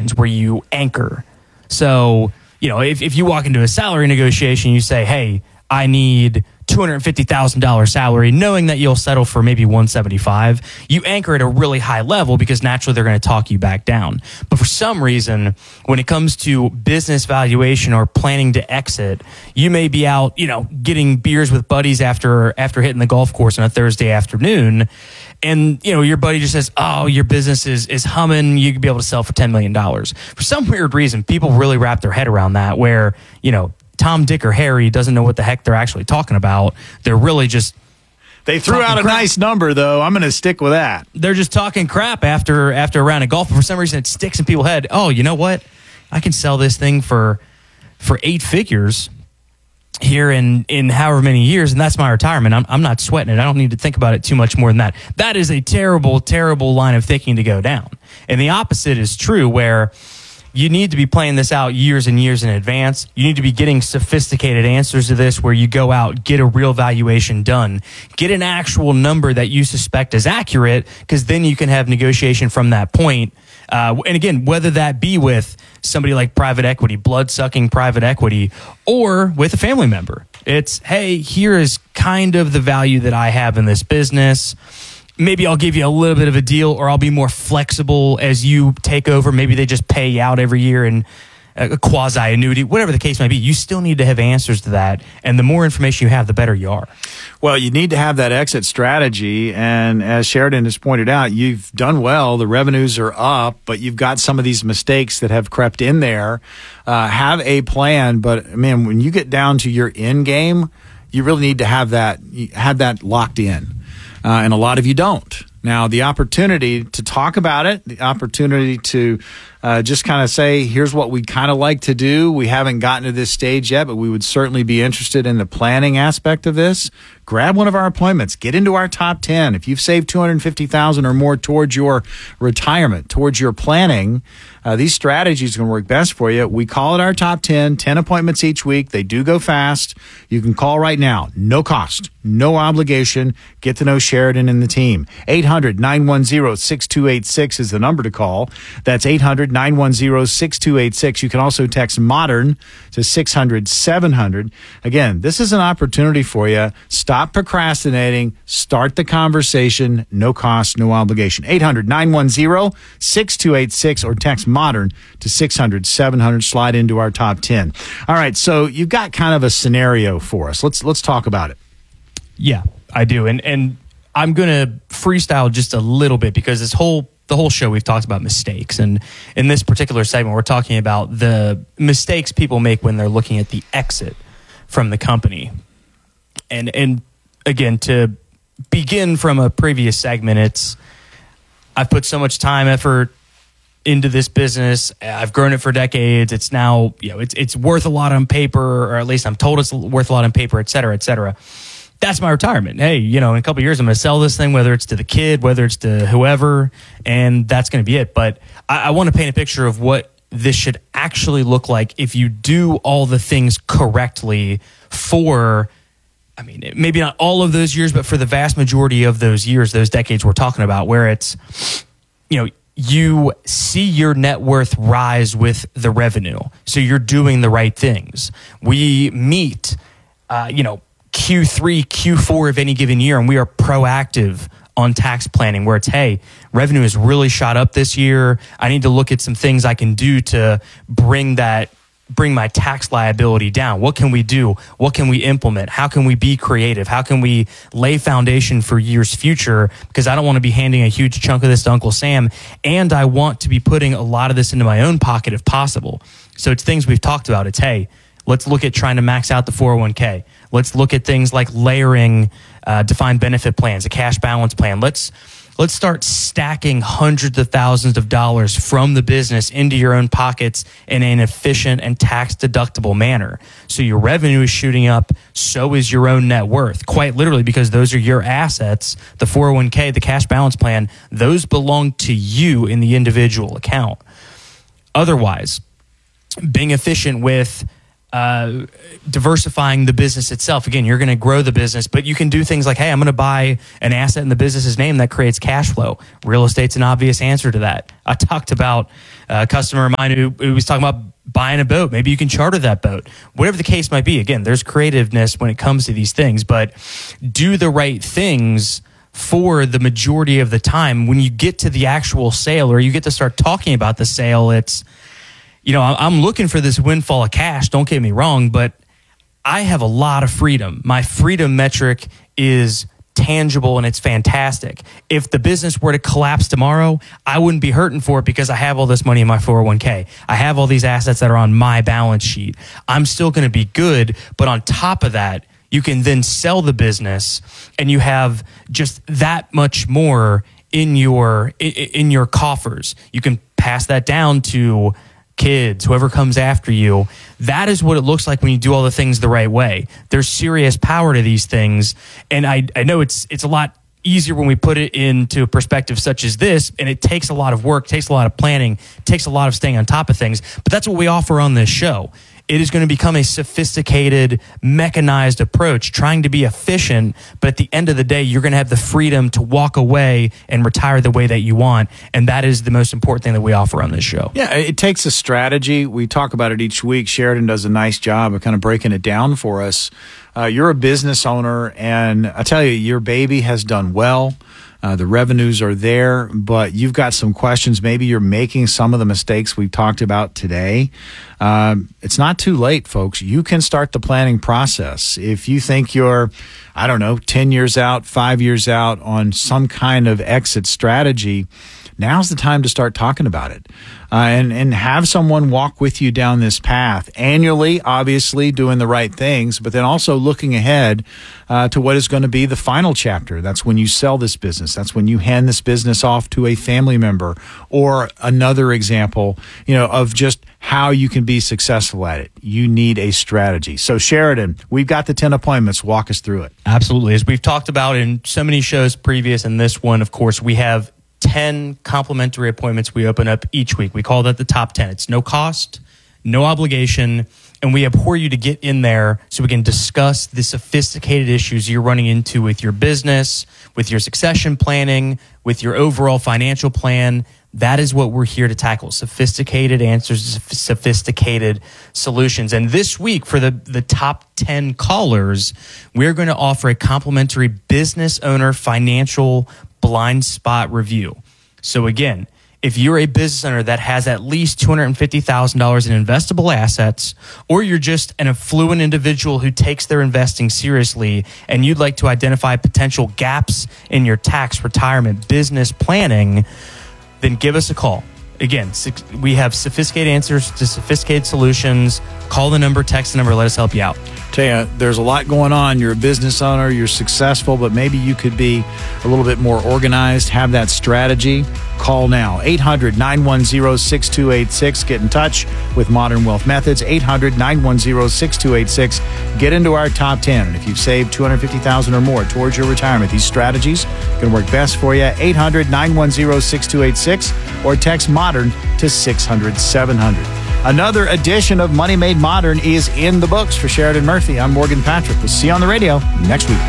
negotiations where you anchor. So, if you walk into a salary negotiation, you say, hey, I need $250,000 salary, knowing that you'll settle for maybe $175,000. You anchor at a really high level because naturally they're going to talk you back down. But for some reason, when it comes to business valuation or planning to exit, you may be out, getting beers with buddies after hitting the golf course on a Thursday afternoon. And, your buddy just says, oh, your business is humming. You could be able to sell for $10 million. For some weird reason, people really wrap their head around that where, Tom, Dick, or Harry doesn't know what the heck they're actually talking about. They're really just... They threw out a nice number, though. I'm going to stick with that. They're just talking crap after a round of golf. But for some reason, it sticks in people's head. Oh, you know what? I can sell this thing for 8 figures here in however many years, and that's my retirement. I'm not sweating it. I don't need to think about it too much more than that. That is a terrible, terrible line of thinking to go down. And the opposite is true, where you need to be playing this out years and years in advance. You need to be getting sophisticated answers to this where you go out, get a real valuation done, get an actual number that you suspect is accurate, because then you can have negotiation from that point. And again, whether that be with somebody like private equity, blood-sucking private equity, or with a family member. It's, hey, here is kind of the value that I have in this business. Maybe I'll give you a little bit of a deal, or I'll be more flexible as you take over. Maybe they just pay you out every year in a quasi-annuity, whatever the case might be. You still need to have answers to that. And the more information you have, the better you are. Well, you need to have that exit strategy. And as Sheridan has pointed out, you've done well. The revenues are up, but you've got some of these mistakes that have crept in there. Have a plan. But, man, when you get down to your end game, you really need to have that locked in. And a lot of you don't. Now, the opportunity to talk about it, the opportunity to just kind of say, here's what we'd kind of like to do. We haven't gotten to this stage yet, but we would certainly be interested in the planning aspect of this. Grab one of our appointments. Get into our top 10. If you've saved $250,000 or more towards your retirement, towards your planning, these strategies can work best for you. We call it our top 10 appointments each week. They do go fast. You can call right now. No cost, no obligation. Get to know Sheridan and the team. 800-910-6286 is the number to call. That's 800-910-6286. You can also text MODERN to 600-700. Again, this is an opportunity for you. Stop procrastinating. Start the conversation. No cost, no obligation. 800-910-6286 or text MODERN to 600-700. Slide into our top 10. All right, so you've got kind of a scenario for us. Let's talk about it. Yeah, I do. And I'm going to freestyle just a little bit because the whole show we've talked about mistakes. And in this particular segment, we're talking about the mistakes people make when they're looking at the exit from the company. And again, to begin from a previous segment, I've put so much time, effort into this business. I've grown it for decades. It's now, it's worth a lot on paper, or at least I'm told it's worth a lot on paper, et cetera, et cetera. That's my retirement. Hey, in a couple of years, I'm going to sell this thing, whether it's to the kid, whether it's to whoever, and that's going to be it. But I want to paint a picture of what this should actually look like if you do all the things correctly for, maybe not all of those years, but for the vast majority of those years, those decades we're talking about, where it's, you see your net worth rise with the revenue. So you're doing the right things. We meet, Q3, Q4 of any given year, and we are proactive on tax planning where it's, hey, revenue has really shot up this year. I need to look at some things I can do to bring my tax liability down. What can we do? What can we implement? How can we be creative? How can we lay foundation for years future? Because I don't want to be handing a huge chunk of this to Uncle Sam, and I want to be putting a lot of this into my own pocket if possible. So it's things we've talked about. It's, hey, let's look at trying to max out the 401k. Let's look at things like layering defined benefit plans, a cash balance plan. Let's start stacking hundreds of thousands of dollars from the business into your own pockets in an efficient and tax-deductible manner. So your revenue is shooting up, so is your own net worth, quite literally, because those are your assets. The 401k, the cash balance plan, those belong to you in the individual account. Otherwise, being efficient with diversifying the business itself. Again, you're going to grow the business, but you can do things like, hey, I'm going to buy an asset in the business's name that creates cash flow. Real estate's an obvious answer to that. I talked about a customer of mine who was talking about buying a boat. Maybe you can charter that boat. Whatever the case might be. Again, there's creativeness when it comes to these things, but do the right things for the majority of the time. When you get to the actual sale or you get to start talking about the sale, it's, I'm looking for this windfall of cash, don't get me wrong, but I have a lot of freedom. My freedom metric is tangible and it's fantastic. If the business were to collapse tomorrow, I wouldn't be hurting for it because I have all this money in my 401k. I have all these assets that are on my balance sheet. I'm still going to be good, but on top of that, you can then sell the business and you have just that much more in your coffers. You can pass that down to kids, whoever comes after you. That is what it looks like when you do all the things the right way. There's serious power to these things. And I know it's a lot easier when we put it into a perspective such as this, and it takes a lot of work, takes a lot of planning, takes a lot of staying on top of things. But that's what we offer on this show. It is going to become a sophisticated, mechanized approach, trying to be efficient, but at the end of the day, you're going to have the freedom to walk away and retire the way that you want, and that is the most important thing that we offer on this show. Yeah, it takes a strategy. We talk about it each week. Sheridan does a nice job of kind of breaking it down for us. You're a business owner, and I tell you, your baby has done well. The revenues are there, but you've got some questions. Maybe you're making some of the mistakes we've talked about today. It's not too late, folks. You can start the planning process. If you think you're, 10 years out, 5 years out on some kind of exit strategy, now's the time to start talking about it. And have someone walk with you down this path annually, obviously doing the right things, but then also looking ahead to what is going to be the final chapter. That's when you sell this business. That's when you hand this business off to a family member, or another example, of just how you can be successful at it. You need a strategy. So Sheridan, we've got the 10 appointments. Walk us through it. Absolutely. As we've talked about in so many shows previous, and this one, of course, we have 10 complimentary appointments we open up each week. We call that the top 10. It's no cost, no obligation, and we implore you to get in there so we can discuss the sophisticated issues you're running into with your business, with your succession planning, with your overall financial plan. That is what we're here to tackle. Sophisticated answers, sophisticated solutions. And this week, for the top 10 callers, we're going to offer a complimentary business owner financial blind spot review. So again, if you're a business owner that has at least $250,000 in investable assets, or you're just an affluent individual who takes their investing seriously, and you'd like to identify potential gaps in your tax, retirement, business planning, then give us a call. Again, we have sophisticated answers to sophisticated solutions. Call the number, text the number, let us help you out. Tell you, there's a lot going on. You're a business owner, you're successful, but maybe you could be a little bit more organized, have that strategy. Call now, 800-910-6286. Get in touch with Modern Wealth Methods, 800-910-6286. Get into our top 10. And if you've saved $250,000 or more towards your retirement, these strategies can work best for you. 800-910-6286 or text MODERN to 600-700. Another edition of Money Made Modern is in the books. For Sheridan Murphy, I'm Morgan Patrick. We'll see you on the radio next week.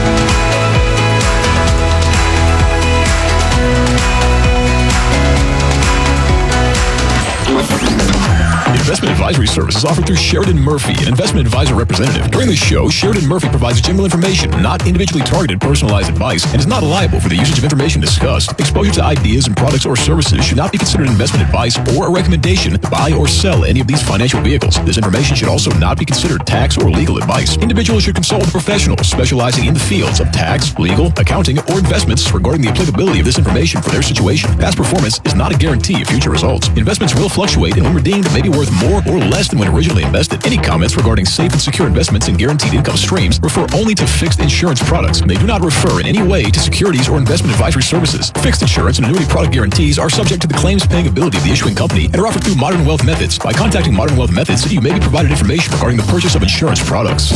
Investment advisory services offered through Sheridan Murphy, an investment advisor representative. During this show, Sheridan Murphy provides general information, not individually targeted personalized advice, and is not liable for the usage of information discussed. Exposure to ideas and products or services should not be considered investment advice or a recommendation to buy or sell any of these financial vehicles. This information should also not be considered tax or legal advice. Individuals should consult with professionals specializing in the fields of tax, legal, accounting, or investments regarding the applicability of this information for their situation. Past performance is not a guarantee of future results. Investments will fluctuate, and when redeemed, may be worth more or less than when originally invested. Any comments regarding safe and secure investments and guaranteed income streams refer only to fixed insurance products. They do not refer in any way to securities or investment advisory services. Fixed insurance and annuity product guarantees are subject to the claims paying ability of the issuing company and are offered through Modern Wealth Methods. By contacting Modern Wealth Methods, you may be provided information regarding the purchase of insurance products.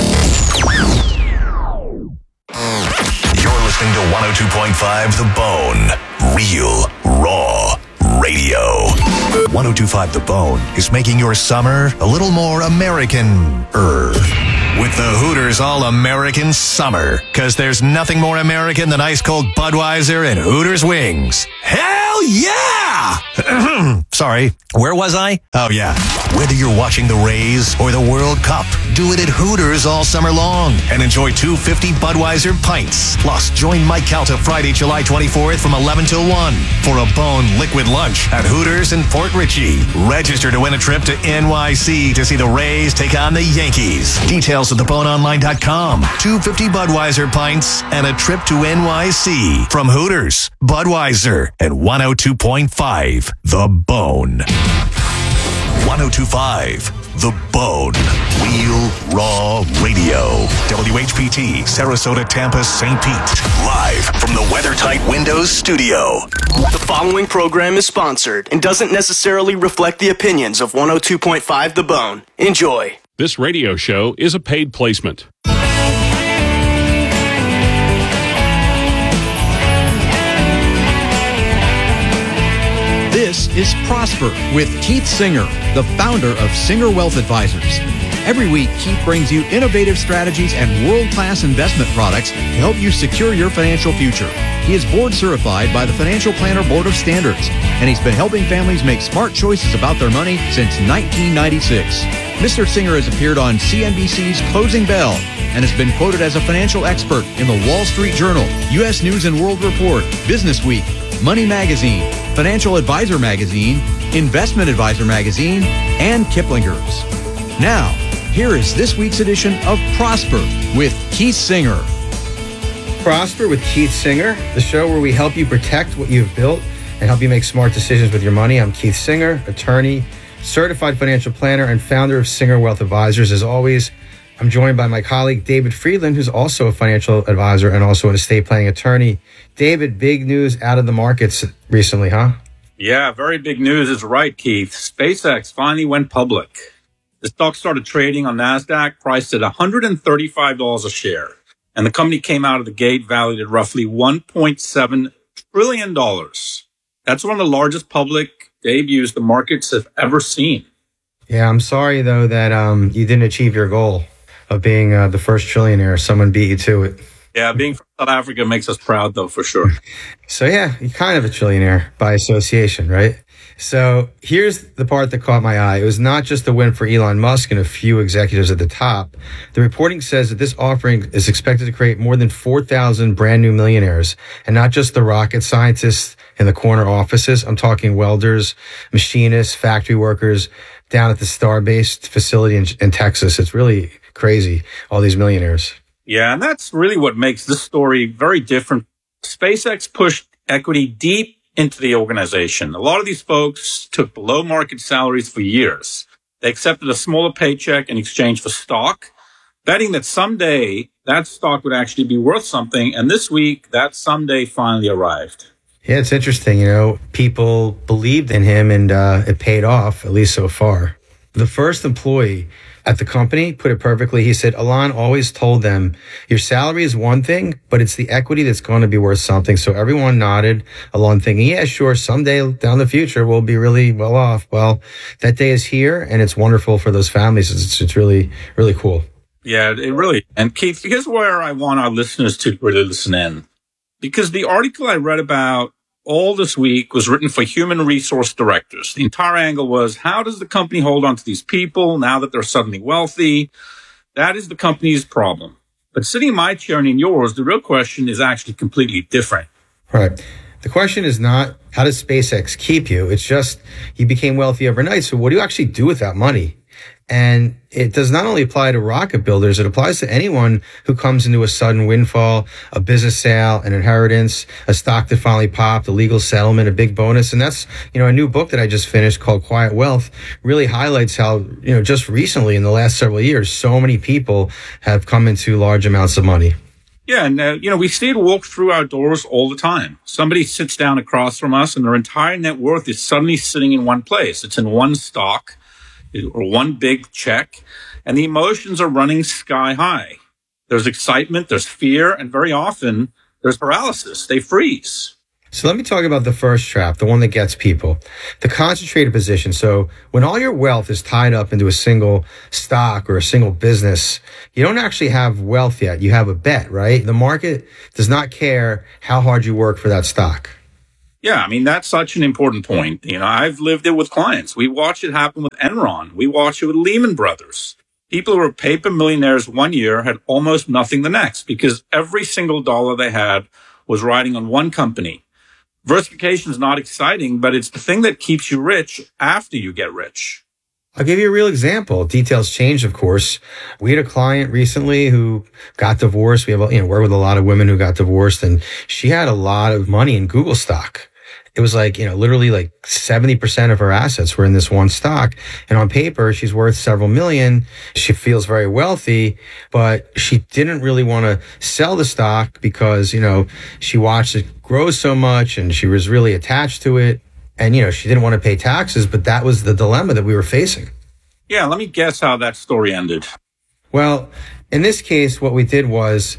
You're listening to 102.5 The Bone. Real, raw radio. 1025 The Bone is making your summer a little more American-er. With the Hooters All-American Summer. Because there's nothing more American than ice-cold Budweiser and Hooters wings. Hell yeah! Sorry, where was I? Oh, yeah. Whether you're watching the Rays or the World Cup, do it at Hooters all summer long and enjoy 250 Budweiser pints. Plus, join Mike Calta Friday, July 24th from 11 till 1 for a Bone liquid lunch at Hooters in Port Richey. Register to win a trip to NYC to see the Rays take on the Yankees. Details at theboneonline.com. 250 Budweiser pints and a trip to NYC from Hooters, Budweiser, and 102.5 The Bone. 1025 The Bone. Real Raw Radio. WHPT, Sarasota, Tampa, St. Pete. Live from the WeatherTight Windows studio. The following program is sponsored and doesn't necessarily reflect the opinions of 102.5 The Bone. Enjoy. This radio show is a paid placement. This is Prosper with Keith Singer, the founder of Singer Wealth Advisors. Every week, Keith brings you innovative strategies and world-class investment products to help you secure your financial future. He is board certified by the Financial Planner Board of Standards, and he's been helping families make smart choices about their money since 1996. Mr. Singer has appeared on CNBC's Closing Bell and has been quoted as a financial expert in the Wall Street Journal, U.S. News and World Report, Business Week, Money Magazine, Financial Advisor Magazine, Investment Advisor Magazine, and Kiplinger's. Now, here is this week's edition of Prosper with Keith Singer. Prosper with Keith Singer, the show where we help you protect what you've built and help you make smart decisions with your money. I'm Keith Singer, attorney, certified financial planner, and founder of Singer Wealth Advisors. As always, I'm joined by my colleague, David Friedland, who's also a financial advisor and also an estate planning attorney. David, big news out of the markets recently, huh? Yeah, very big news is right, Keith. SpaceX finally went public. The stock started trading on NASDAQ, priced at $135 a share. And the company came out of the gate valued at roughly $1.7 trillion. That's one of the largest public debuts the markets have ever seen. Yeah, I'm sorry, though, that you didn't achieve your goal of being the first trillionaire. Someone beat you to it. Yeah, being from South Africa makes us proud, though, for sure. So, yeah, you're kind of a trillionaire by association, right? So here's the part that caught my eye. It was not just a win for Elon Musk and a few executives at the top. The reporting says that this offering is expected to create more than 4,000 brand new millionaires, and not just the rocket scientists in the corner offices. I'm talking welders, machinists, factory workers down at the Starbase facility in Texas. It's really crazy, all these millionaires. Yeah, and that's really what makes this story very different. SpaceX pushed equity deep into the organization. A lot of these folks took below market salaries for years. They accepted a smaller paycheck in exchange for stock, betting that someday that stock would actually be worth something. And this week, that someday finally arrived. Yeah, it's interesting. You know, people believed in him and it paid off, at least so far. The first employee at the company put it perfectly. He said, Elon always told them, your salary is one thing, but it's the equity that's going to be worth something. So everyone nodded along thinking, yeah, sure, someday down the future, we'll be really well off. Well, that day is here, and it's wonderful for those families. It's really, really cool. Yeah, it really. And Keith, here's where I want our listeners to really listen in. Because the article I read about all this week was written for human resource directors. The entire angle was, how does the company hold on to these people now that they're suddenly wealthy? That is the company's problem. But sitting in my chair and in yours, the real question is actually completely different. Right. The question is not, how does SpaceX keep you? It's just, you became wealthy overnight. So what do you actually do with that money? And it does not only apply to rocket builders, it applies to anyone who comes into a sudden windfall, a business sale, an inheritance, a stock that finally popped, a legal settlement, a big bonus. And that's, a new book that I just finished called Quiet Wealth really highlights how, just recently in the last several years, so many people have come into large amounts of money. Yeah, and, we see it walk through our doors all the time. Somebody sits down across from us and their entire net worth is suddenly sitting in one place. It's in one stock or one big check, and the emotions are running sky high. There's excitement, there's fear, and very often there's paralysis. They freeze. So let me talk about the first trap, the one that gets people, the concentrated position. So when all your wealth is tied up into a single stock or a single business, you don't actually have wealth yet. You have a bet, right? The market does not care how hard you work for that stock. Yeah, I mean, that's such an important point. I've lived it with clients. We watched it happen with Enron. We watched it with Lehman Brothers. People who were paper millionaires one year had almost nothing the next because every single dollar they had was riding on one company. Diversification is not exciting, but it's the thing that keeps you rich after you get rich. I'll give you a real example. Details change, of course. We had a client recently who got divorced. We have, work with a lot of women who got divorced, and she had a lot of money in Google stock. It was literally 70% of her assets were in this one stock. And on paper, she's worth several million. She feels very wealthy, but she didn't really want to sell the stock because, she watched it grow so much and she was really attached to it. And, she didn't want to pay taxes, but that was the dilemma that we were facing. Yeah, let me guess how that story ended. Well, in this case, what we did was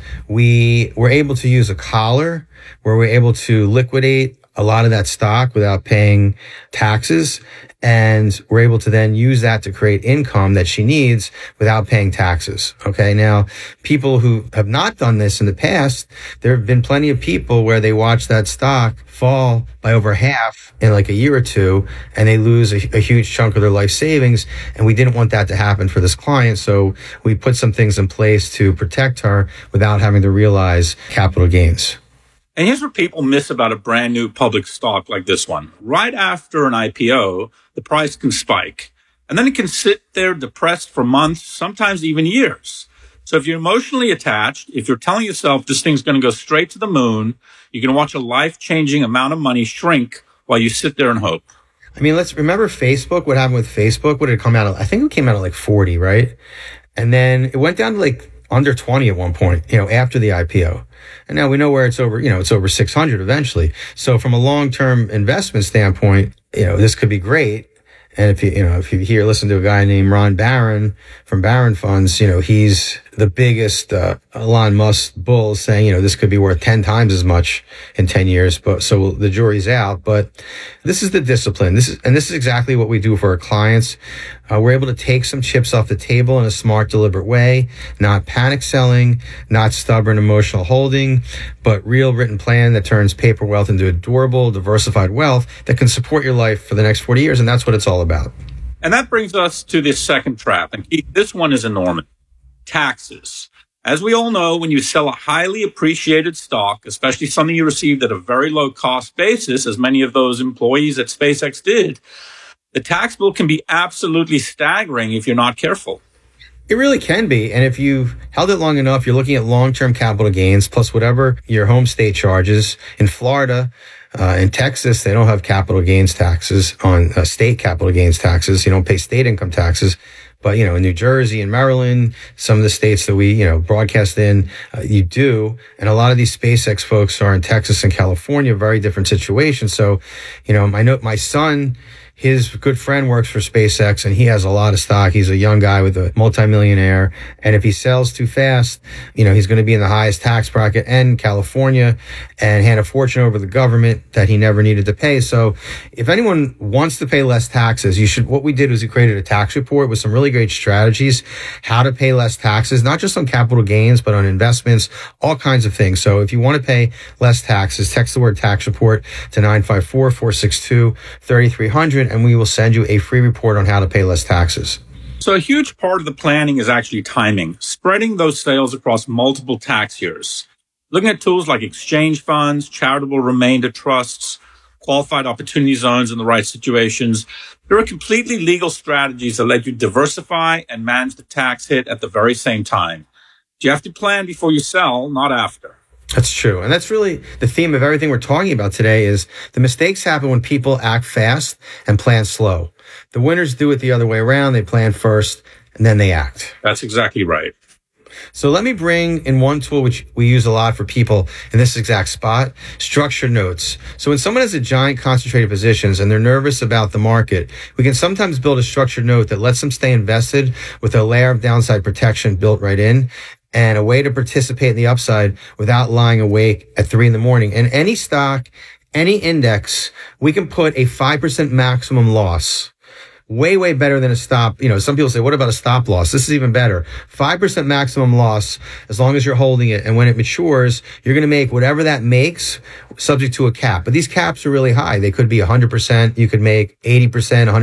we were able to use a collar where we're able to liquidate a lot of that stock without paying taxes. And we're able to then use that to create income that she needs without paying taxes. Okay. Now, people who have not done this in the past, there have been plenty of people where they watch that stock fall by over half in a year or two, and they lose a huge chunk of their life savings. And we didn't want that to happen for this client. So we put some things in place to protect her without having to realize capital gains. And here's what people miss about a brand new public stock like this one. Right after an IPO, the price can spike. And then it can sit there depressed for months, sometimes even years. So if you're emotionally attached, if you're telling yourself this thing's going to go straight to the moon, you're going to watch a life-changing amount of money shrink while you sit there and hope. I mean, let's remember Facebook. What happened with Facebook? What did it come out at? I think it came out at 40, right? And then it went down to under 20 at one point, after the IPO. And now we know where it's over, it's over 600 eventually. So from a long-term investment standpoint, this could be great. And if you listen to a guy named Ron Barron from Barron Funds, he's the biggest Elon Musk bull, saying, this could be worth 10 times as much in 10 years. But so the jury's out. But this is the discipline. This is exactly what we do for our clients. We're able to take some chips off the table in a smart, deliberate way, not panic selling, not stubborn, emotional holding, but real written plan that turns paper wealth into a durable, diversified wealth that can support your life for the next 40 years. And that's what it's all about. And that brings us to this second trap. And Keith, this one is enormous. Taxes. As we all know, when you sell a highly appreciated stock, especially something you received at a very low cost basis, as many of those employees at SpaceX did, the tax bill can be absolutely staggering if you're not careful. It really can be. And if you've held it long enough, you're looking at long-term capital gains plus whatever your home state charges. In Florida, in Texas, they don't have capital gains taxes on state capital gains taxes. You don't pay state income taxes. But, in New Jersey and Maryland, some of the states that we, broadcast in, you do. And a lot of these SpaceX folks are in Texas and California, very different situations. So, I know my son, his good friend works for SpaceX and he has a lot of stock. He's a young guy with a multimillionaire. And if he sells too fast, he's going to be in the highest tax bracket in California and hand a fortune over the government that he never needed to pay. So if anyone wants to pay less taxes, what we did was we created a tax report with some really great strategies, how to pay less taxes, not just on capital gains, but on investments, all kinds of things. So if you want to pay less taxes, text the word tax report to 954-462-3300. And we will send you a free report on how to pay less taxes. So a huge part of the planning is actually timing, spreading those sales across multiple tax years. Looking at tools like exchange funds, charitable remainder trusts, qualified opportunity zones in the right situations. There are completely legal strategies that let you diversify and manage the tax hit at the very same time. You have to plan before you sell, not after. That's true. And that's really the theme of everything we're talking about today is the mistakes happen when people act fast and plan slow. The winners do it the other way around. They plan first and then they act. That's exactly right. So let me bring in one tool which we use a lot for people in this exact spot, structured notes. So when someone has a giant concentrated positions and they're nervous about the market, we can sometimes build a structured note that lets them stay invested with a layer of downside protection built right in, and a way to participate in the upside without lying awake at 3 a.m. And any stock, any index, we can put a 5% maximum loss. Way, way better than a stop. Some people say, what about a stop loss? This is even better. 5% maximum loss as long as you're holding it. And when it matures, you're going to make whatever that makes subject to a cap. But these caps are really high. They could be 100%. You could make 80%,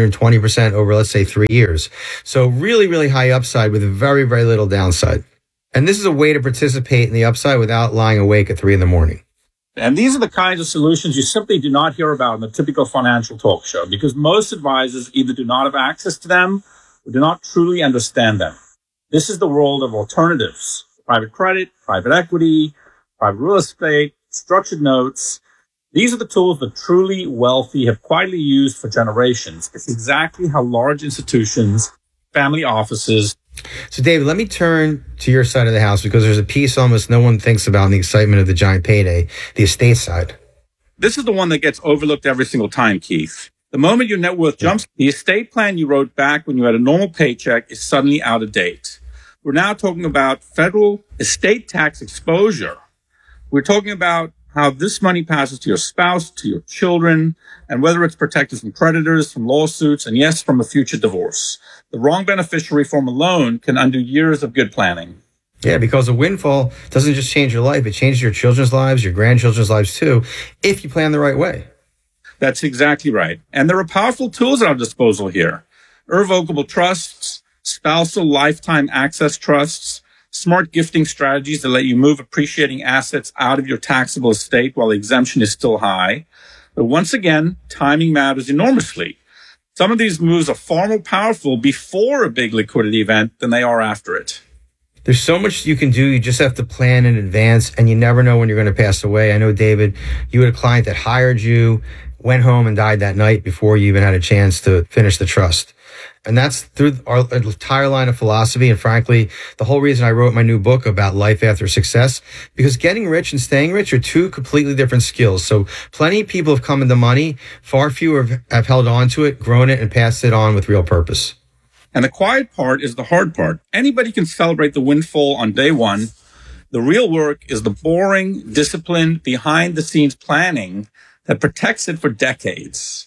120% over, let's say, 3 years. So really, really high upside with very, very little downside. And this is a way to participate in the upside without lying awake at 3 a.m. And these are the kinds of solutions you simply do not hear about in the typical financial talk show because most advisors either do not have access to them or do not truly understand them. This is the world of alternatives: private credit, private equity, private real estate, structured notes. These are the tools the truly wealthy have quietly used for generations. It's exactly how large institutions, family offices. So, David, let me turn to your side of the house because there's a piece almost no one thinks about in the excitement of the giant payday, the estate side. This is the one that gets overlooked every single time, Keith. The moment your net worth jumps, the estate plan you wrote back when you had a normal paycheck is suddenly out of date. We're now talking about federal estate tax exposure. We're talking about how this money passes to your spouse, to your children, and whether it's protected from creditors, from lawsuits, and yes, from a future divorce. The wrong beneficiary form alone can undo years of good planning. Yeah, because a windfall doesn't just change your life. It changes your children's lives, your grandchildren's lives too, if you plan the right way. That's exactly right. And there are powerful tools at our disposal here. Irrevocable trusts, spousal lifetime access trusts, smart gifting strategies that let you move appreciating assets out of your taxable estate while the exemption is still high. But once again, timing matters enormously. Some of these moves are far more powerful before a big liquidity event than they are after it. There's so much you can do. You just have to plan in advance, and you never know when you're going to pass away. I know, David, you had a client that hired you, went home and died that night before you even had a chance to finish the trust. And that's through our entire line of philosophy. And frankly, the whole reason I wrote my new book about life after success, because getting rich and staying rich are two completely different skills. So plenty of people have come into money. Far fewer have held on to it, grown it, and passed it on with real purpose. And the quiet part is the hard part. Anybody can celebrate the windfall on day one. The real work is the boring, disciplined, behind-the-scenes planning that protects it for decades.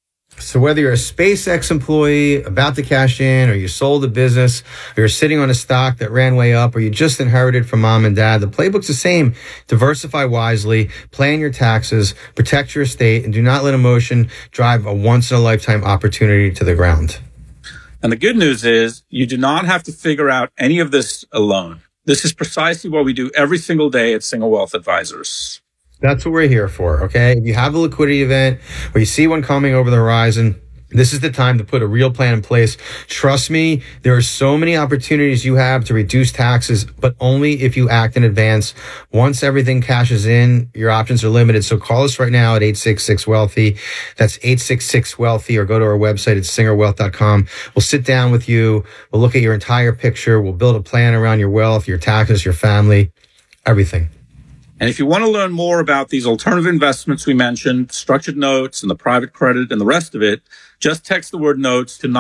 So whether you're a SpaceX employee about to cash in, or you sold a business, or you're sitting on a stock that ran way up, or you just inherited from mom and dad, the playbook's the same. Diversify wisely, plan your taxes, protect your estate, and do not let emotion drive a once-in-a-lifetime opportunity to the ground. And the good news is you do not have to figure out any of this alone. This is precisely what we do every single day at Singer Wealth Advisors. That's what we're here for, okay? If you have a liquidity event or you see one coming over the horizon, this is the time to put a real plan in place. Trust me, there are so many opportunities you have to reduce taxes, but only if you act in advance. Once everything cashes in, your options are limited. So call us right now at 866-WEALTHY. That's 866-WEALTHY, or go to our website at singerwealth.com. We'll sit down with you. We'll look at your entire picture. We'll build a plan around your wealth, your taxes, your family, everything. And if you want to learn more about these alternative investments we mentioned, structured notes and the private credit and the rest of it, just text the word notes to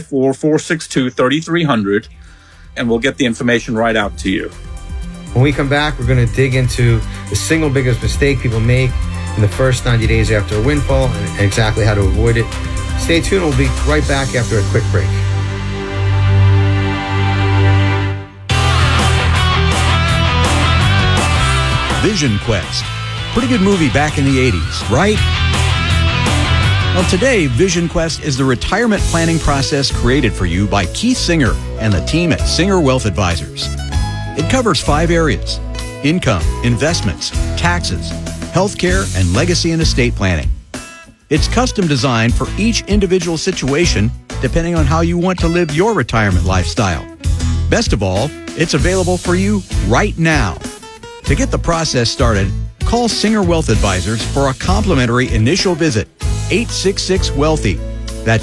954-462-3300 and we'll get the information right out to you. When we come back, we're going to dig into the single biggest mistake people make in the first 90 days after a windfall and exactly how to avoid it. Stay tuned. We'll be right back after a quick break. Vision Quest. Pretty good movie back in the 80s, right? Well, today, Vision Quest is the retirement planning process created for you by Keith Singer and the team at Singer Wealth Advisors. It covers 5 areas: income, investments, taxes, healthcare, and legacy and estate planning. It's custom designed for each individual situation, depending on how you want to live your retirement lifestyle. Best of all, it's available for you right now. To get the process started, call Singer Wealth Advisors for a complimentary initial visit. 866-WEALTHY. That's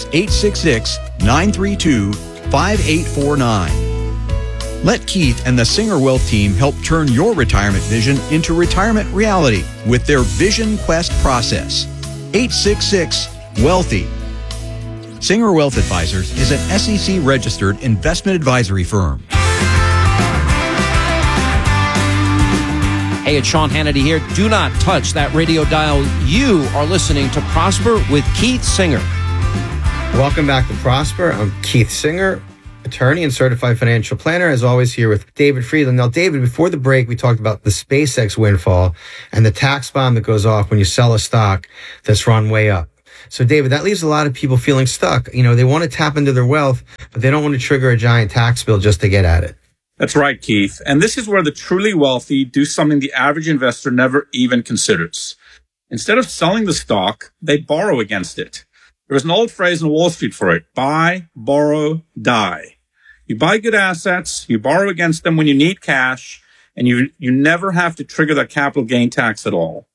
866-932-5849. Let Keith and the Singer Wealth team help turn your retirement vision into retirement reality with their Vision Quest process. 866-WEALTHY. Singer Wealth Advisors is an SEC-registered investment advisory firm. Hey, it's Sean Hannity here. Do not touch that radio dial. You are listening to Prosper with Keith Singer. Welcome back to Prosper. I'm Keith Singer, attorney and certified financial planner, as always here with David Friedland. Now, David, before the break, we talked about the SpaceX windfall and the tax bomb that goes off when you sell a stock that's run way up. So, David, that leaves a lot of people feeling stuck. You know, they want to tap into their wealth, but they don't want to trigger a giant tax bill just to get at it. That's right, Keith. And this is where the truly wealthy do something the average investor never even considers. Instead of selling the stock, they borrow against it. There's an old phrase in Wall Street for it: buy, borrow, die. You buy good assets, you borrow against them when you need cash, and you never have to trigger that capital gain tax at all.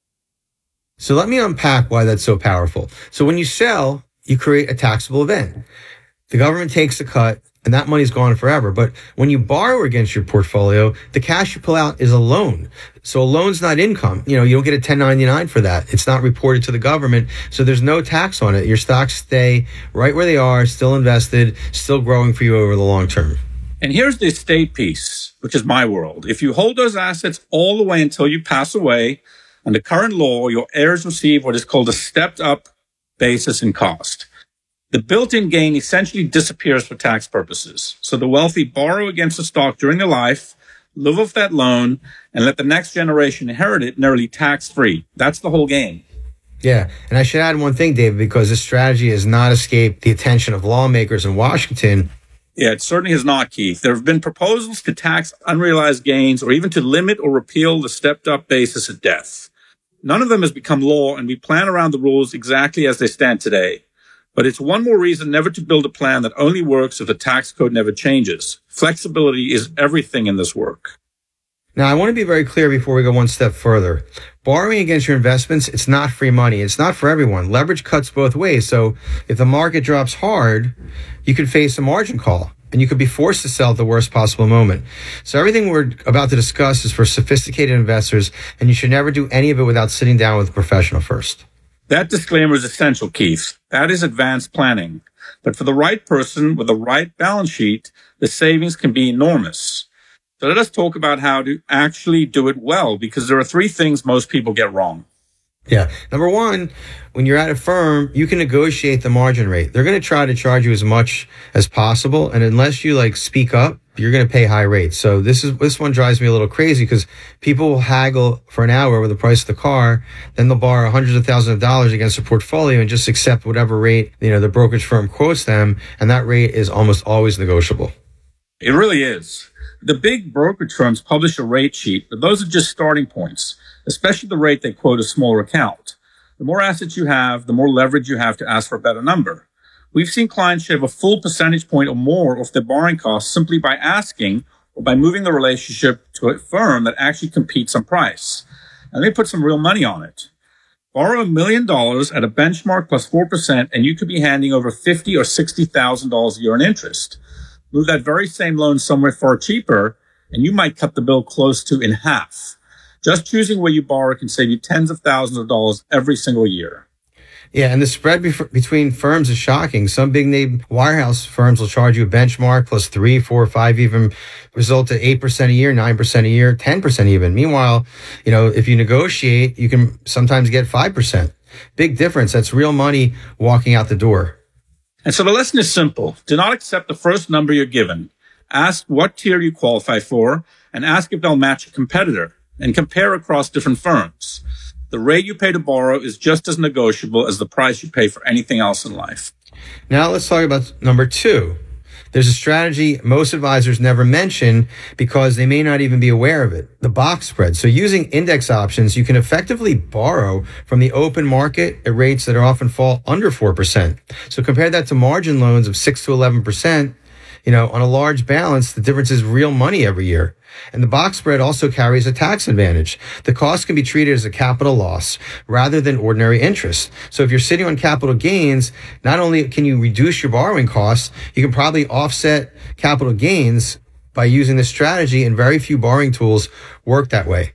So let me unpack why that's so powerful. So when you sell, you create a taxable event. The government takes a cut, and that money's gone forever. But when you borrow against your portfolio, the cash you pull out is a loan. So a loan's not income. You know, you don't get a 1099 for that. It's not reported to the government. So there's no tax on it. Your stocks stay right where they are, still invested, still growing for you over the long term. And here's the estate piece, which is my world. If you hold those assets all the way until you pass away, under current law, your heirs receive what is called a stepped up basis in cost. The built-in gain essentially disappears for tax purposes. So the wealthy borrow against the stock during their life, live off that loan, and let the next generation inherit it nearly tax-free. That's the whole game. Yeah, and I should add one thing, David, because this strategy has not escaped the attention of lawmakers in Washington. Yeah, it certainly has not, Keith. There have been proposals to tax unrealized gains or even to limit or repeal the stepped-up basis at death. None of them has become law, and we plan around the rules exactly as they stand today. But it's one more reason never to build a plan that only works if the tax code never changes. Flexibility is everything in this work. Now, I want to be very clear before we go one step further. Borrowing against your investments, it's not free money. It's not for everyone. Leverage cuts both ways. So if the market drops hard, you could face a margin call, and you could be forced to sell at the worst possible moment. So everything we're about to discuss is for sophisticated investors, and you should never do any of it without sitting down with a professional first. That disclaimer is essential, Keith. That is advanced planning. But for the right person with the right balance sheet, the savings can be enormous. So let us talk about how to actually do it well, because there are three things most people get wrong. Yeah. Number one, when you're at a firm, you can negotiate the margin rate. They're going to try to charge you as much as possible. And unless you speak up, you're going to pay high rates. So this one drives me a little crazy because people will haggle for an hour over the price of the car. Then they'll borrow hundreds of thousands of dollars against a portfolio and just accept whatever rate, the brokerage firm quotes them. And that rate is almost always negotiable. It really is. The big brokerage firms publish a rate sheet, but those are just starting points, especially the rate they quote a smaller account. The more assets you have, the more leverage you have to ask for a better number. We've seen clients shave a full percentage point or more off their borrowing costs simply by asking or by moving the relationship to a firm that actually competes on price. And they put some real money on it. Borrow $1 million at a benchmark plus 4%, and you could be handing over $50,000 or $60,000 a year in interest. Move that very same loan somewhere far cheaper, and you might cut the bill close to in half. Just choosing where you borrow can save you tens of thousands of dollars every single year. Yeah, and the spread between firms is shocking. Some big name wirehouse firms will charge you a benchmark plus 3, 4, 5, even result at 8% a year, 9% a year, 10% even. Meanwhile, if you negotiate, you can sometimes get 5%. Big difference. That's real money walking out the door. And so the lesson is simple. Do not accept the first number you're given. Ask what tier you qualify for, and ask if they'll match a competitor, and compare across different firms. The rate you pay to borrow is just as negotiable as the price you pay for anything else in life. Now let's talk about number 2. There's a strategy most advisors never mention because they may not even be aware of it, the box spread. So using index options, you can effectively borrow from the open market at rates that often fall under 4%. So compare that to margin loans of 6 to 11%. On a large balance, the difference is real money every year. And the box spread also carries a tax advantage. The cost can be treated as a capital loss rather than ordinary interest. So if you're sitting on capital gains, not only can you reduce your borrowing costs, you can probably offset capital gains by using this strategy, and very few borrowing tools work that way.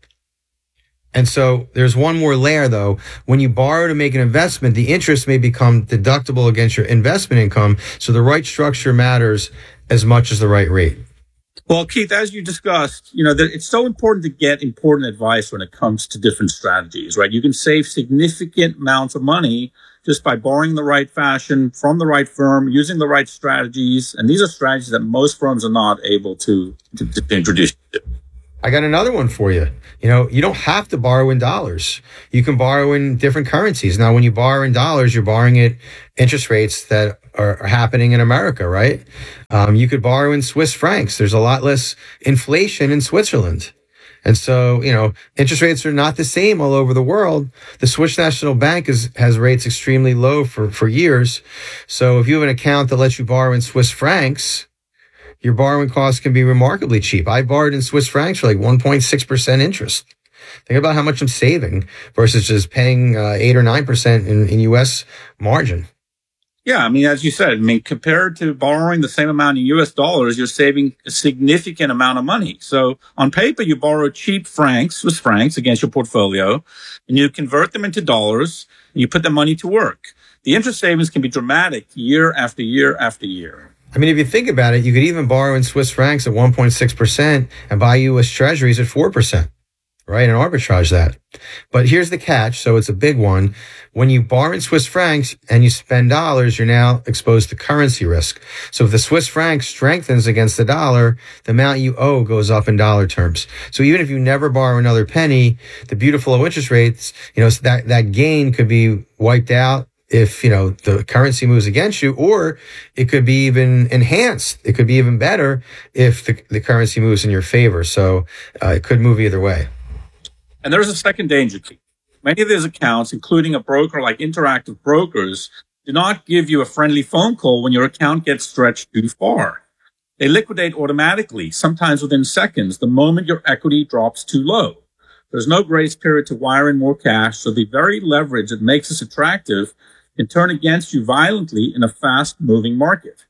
And so there's one more layer, though. When you borrow to make an investment, the interest may become deductible against your investment income. So the right structure matters as much as the right rate. Well, Keith, as you discussed, it's so important to get important advice when it comes to different strategies, right? You can save significant amounts of money just by borrowing the right fashion from the right firm, using the right strategies. And these are strategies that most firms are not able to introduce. I got another one for you. You don't have to borrow in dollars. You can borrow in different currencies. Now, when you borrow in dollars, you're borrowing at interest rates that are happening in America, right? You could borrow in Swiss francs. There's a lot less inflation in Switzerland. And so, interest rates are not the same all over the world. The Swiss National Bank has rates extremely low for years. So if you have an account that lets you borrow in Swiss francs, your borrowing costs can be remarkably cheap. I borrowed in Swiss francs for like 1.6% interest. Think about how much I'm saving versus just paying 8 or 9% in U.S. margin. Yeah, as you said, compared to borrowing the same amount in U.S. dollars, you're saving a significant amount of money. So on paper, you borrow cheap Swiss francs against your portfolio, and you convert them into dollars, and you put the money to work. The interest savings can be dramatic year after year after year. If you think about it, you could even borrow in Swiss francs at 1.6% and buy U.S. treasuries at 4%, right? And arbitrage that. But here's the catch. So it's a big one. When you borrow in Swiss francs and you spend dollars, you're now exposed to currency risk. So if the Swiss franc strengthens against the dollar, the amount you owe goes up in dollar terms. So even if you never borrow another penny, the beautiful low interest rates, that gain could be wiped out if, the currency moves against you, or it could be even enhanced. It could be even better if the currency moves in your favor. So it could move either way. And there's a second danger, Keith. Many of these accounts, including a broker like Interactive Brokers, do not give you a friendly phone call when your account gets stretched too far. They liquidate automatically, sometimes within seconds, the moment your equity drops too low. There's no grace period to wire in more cash, so the very leverage that makes this attractive can turn against you violently in a fast-moving market.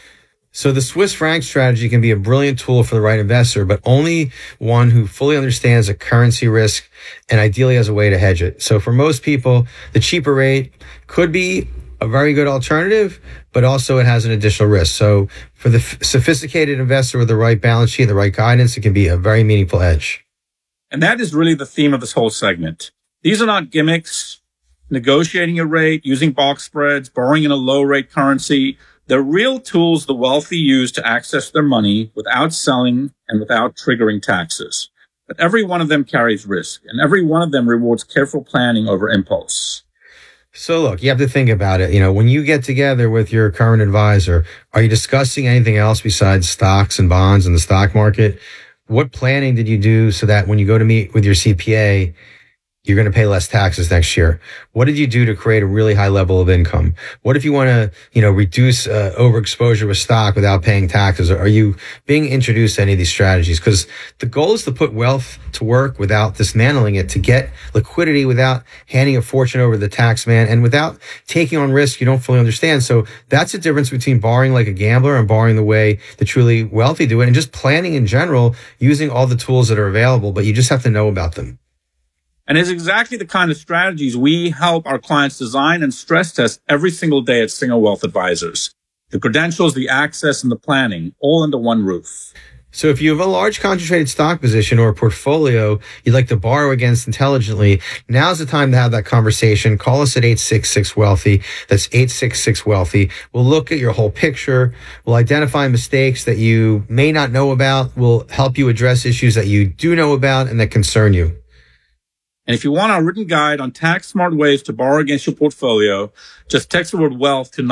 So the Swiss franc strategy can be a brilliant tool for the right investor, but only one who fully understands the currency risk and ideally has a way to hedge it. So for most people, the cheaper rate could be a very good alternative, but also it has an additional risk. So for the sophisticated investor with the right balance sheet and the right guidance, it can be a very meaningful edge. And that is really the theme of this whole segment. These are not gimmicks. Negotiating a rate, using box spreads, borrowing in a low-rate currency. They're real tools the wealthy use to access their money without selling and without triggering taxes. But every one of them carries risk, and every one of them rewards careful planning over impulse. So look, you have to think about it. When you get together with your current advisor, are you discussing anything else besides stocks and bonds and the stock market? What planning did you do so that when you go to meet with your CPA, you're going to pay less taxes next year? What did you do to create a really high level of income? What if you want to, reduce overexposure with stock without paying taxes? Are you being introduced to any of these strategies? Because the goal is to put wealth to work without dismantling it, to get liquidity without handing a fortune over to the tax man and without taking on risk you don't fully understand. So that's the difference between borrowing like a gambler and borrowing the way the truly wealthy do it, and just planning in general, using all the tools that are available, but you just have to know about them. And it's exactly the kind of strategies we help our clients design and stress test every single day at Singer Wealth Advisors. The credentials, the access, and the planning, all under one roof. So if you have a large concentrated stock position or a portfolio you'd like to borrow against intelligently, now's the time to have that conversation. Call us at 866-WEALTHY. That's 866-WEALTHY. We'll look at your whole picture. We'll identify mistakes that you may not know about. We'll help you address issues that you do know about and that concern you. And if you want our written guide on tax-smart ways to borrow against your portfolio, just text the word wealth to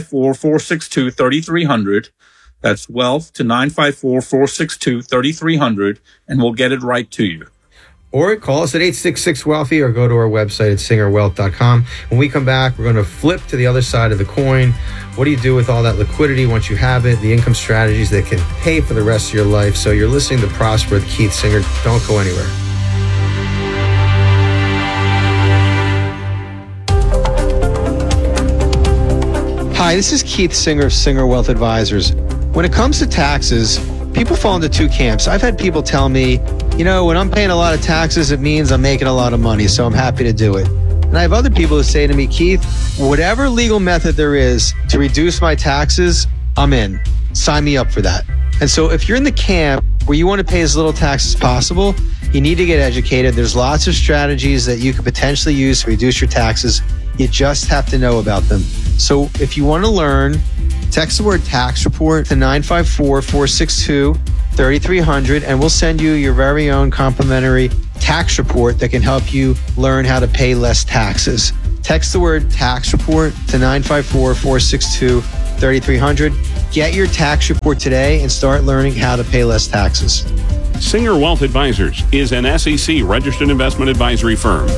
954-462-3300. That's wealth to 954-462-3300, and we'll get it right to you. Or call us at 866-WEALTHY or go to our website at singerwealth.com. When we come back, we're going to flip to the other side of the coin. What do you do with all that liquidity once you have it? The income strategies that can pay for the rest of your life. So you're listening to Prosper with Keith Singer. Don't go anywhere. Hi, this is Keith Singer of Singer Wealth Advisors. When it comes to taxes, people fall into two camps. I've had people tell me, when I'm paying a lot of taxes, it means I'm making a lot of money, so I'm happy to do it. And I have other people who say to me, Keith, whatever legal method there is to reduce my taxes, I'm in. Sign me up for that. And so if you're in the camp where you want to pay as little tax as possible, you need to get educated. There's lots of strategies that you could potentially use to reduce your taxes. You just have to know about them. So if you want to learn, text the word tax report to 954-462-3300, and we'll send you your very own complimentary tax report that can help you learn how to pay less taxes. Text the word tax report to 954-462-3300. Get your tax report today and start learning how to pay less taxes. Singer Wealth Advisors is an SEC registered investment advisory firm.